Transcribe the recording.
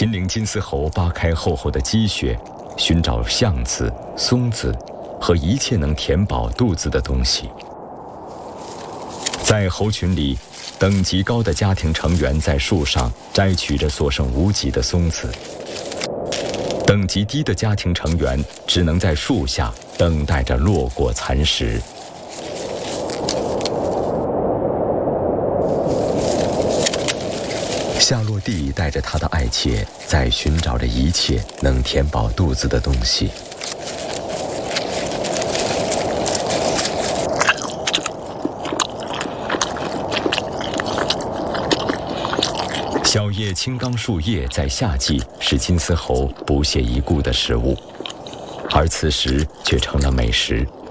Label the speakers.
Speaker 1: 秦岭金丝猴扒开厚厚的积雪，寻找橡子、松子和一切能填饱肚子的东西。在猴群里，等级高的家庭成员在树上摘取着所剩无几的松子，等级低的家庭成员只能在树下等待着落果蚕食。夏洛蒂带着他的爱妾，在寻找着一切能填饱肚子的东西。小叶青冈树叶在夏季是金丝猴不屑一顾的食物，而此时却成了美食。